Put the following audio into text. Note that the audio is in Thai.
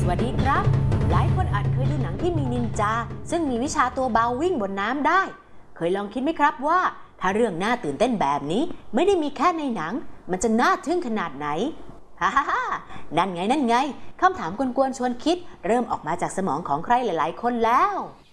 วัสดีครับหลายคนอาจเคยดูหนังที่มีนินจาซึ่งมีวิชาตัวเบาวิ่งบนน้ำได้เคยลองคิดไหมครับว่าถ้าเรื่องน่าตื่นเต้นแบบนี้ไม่ได้มีแค่ในหนังมันจะน่าทึ่งขนาดไหนฮ่าฮ่าฮ่านั่นไงคำถามกวนๆชวนคิดเริ่มออกมาจากสมองของใครหลายๆคนแล้ว